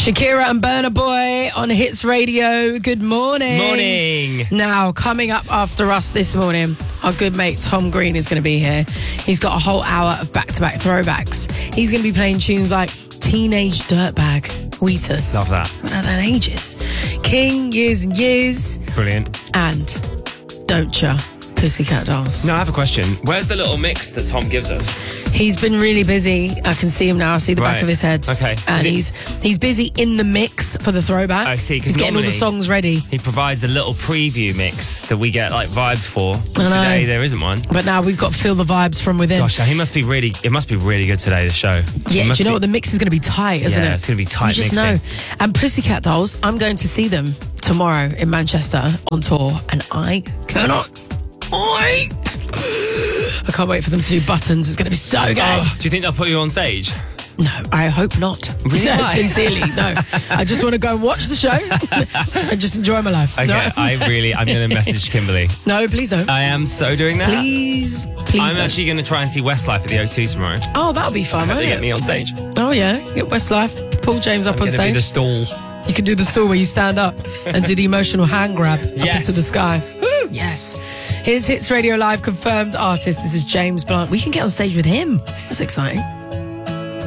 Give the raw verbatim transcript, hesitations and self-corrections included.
Shakira and Burna Boy on Hits Radio. Good morning. Morning. Now, coming up after us this morning, our good mate Tom Green is going to be here. He's got a whole hour of back-to-back throwbacks. He's going to be playing tunes like Teenage Dirtbag, Wheatus. Love that. I've had that in ages. King, Years and Years. Brilliant. And Don't Ya, Pussycat Dolls. Now, I have a question. Where's the little mix that Tom gives us? He's been really busy. I can see him now. I see the Right. back of his head. Okay. And Is it- he's he's busy in the mix for the throwback. I see, 'cause He's getting all the normally- songs ready. He provides a little preview mix that we get like vibed for. I know. Today there isn't one. But now we've got to feel the vibes from within. Gosh, he must be really. It must be really good today. The show. Yeah, It do must you know be- what? The mix is going to be tight, isn't Yeah, it? it's gonna be tight You just mixing. know. And Pussycat Dolls, I'm going to see them tomorrow in Manchester on tour, and I cannot wait. I can't wait for them to do Buttons. It's going to be so good. Oh, do you think they'll put you on stage? No, I hope not. Really? No, Why? sincerely, no. I just want to go and watch the show and just enjoy my life. Okay, No, I really. I'm going to message Kimberly. no please don't. I am so doing that. Please, please I'm don't. actually going to try and see Westlife at the O two tomorrow. Oh, that'll be fun, Hope won't they get it? me on stage. Oh, yeah. Get Westlife, Paul James up I'm on going to be stage. the stall. You can do the stool where you stand up and do the emotional hand grab up Yes. into the sky. Yes. Here's Hits Radio Live confirmed artist. This is James Blunt. We can get on stage with him. That's exciting.